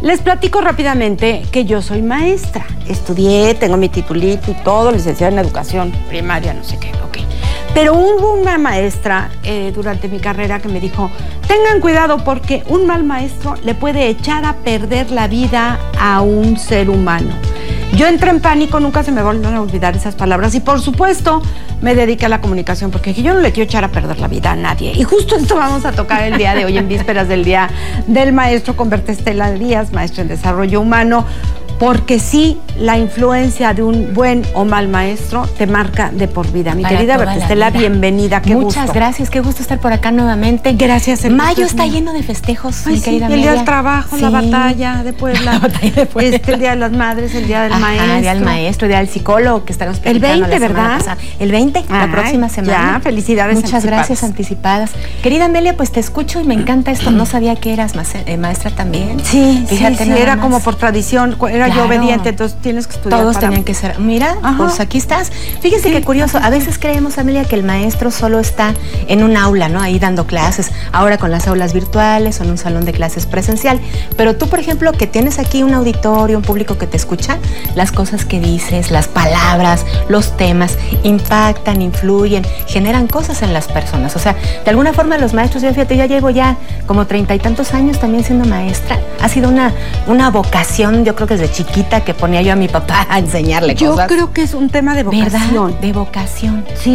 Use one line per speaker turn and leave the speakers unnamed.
Les platico rápidamente que yo soy maestra. Estudié, tengo mi titulito y todo, licenciada en educación primaria, no sé qué, ok. Pero hubo una maestra durante mi carrera que me dijo, tengan cuidado porque un mal maestro le puede echar a perder la vida a un ser humano. Yo entré en pánico, nunca se me van a olvidar esas palabras y por supuesto me dediqué a la comunicación porque yo no le quiero echar a perder la vida a nadie. Y justo esto vamos a tocar el día de hoy en vísperas del Día del Maestro con Berta Estela Díaz, maestra en Desarrollo Humano, porque sí, la influencia de un buen o mal maestro te marca de por vida. Mi querida Berta Estela, bienvenida, qué gusto.
Muchas gracias, qué gusto estar por acá nuevamente.
Gracias.
Mayo está lleno de festejos, mi querida
Amelia. El Día del Trabajo, sí. La batalla de Puebla.
La batalla de Puebla.
El Día de las Madres, el Día del Maestro.
El Día del Maestro, el Día del Psicólogo, que estaremos platicando
el 20, ¿verdad?
El 20, la próxima semana.
Ya, felicidades.
Muchas gracias anticipadas. Querida Amelia, pues te escucho y me encanta esto. No sabía que eras maestra también.
Sí, fíjate, sí, era como por tradición, era yo obediente, entonces tienes que estudiar.
Todos tenían que ser. Mira, pues aquí estás. Fíjese qué curioso. A veces creemos, Amelia, que el maestro solo está en un aula, ¿no? Ahí dando clases. Ahora con las aulas virtuales o en un salón de clases presencial. Pero tú, por ejemplo, que tienes aquí un auditorio, un público que te escucha, las cosas que dices, las palabras, los temas, impactan, influyen, generan cosas en las personas. O sea, de alguna forma los maestros, yo fíjate, ya llevo ya como 30 y tantos años también siendo maestra. Ha sido una vocación, yo creo que desde chiquita que ponía yo a mi papá a enseñarle cosas.
Yo creo que es un tema de vocación.
¿Verdad? De vocación.
Sí,